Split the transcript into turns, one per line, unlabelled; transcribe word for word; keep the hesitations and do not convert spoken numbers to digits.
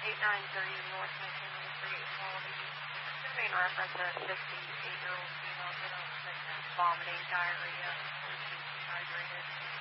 eight nine three North McKinley Street, Quality. In reference to a fifty-eight-year-old female getting sickness, vomiting, diarrhea, and she's dehydrated.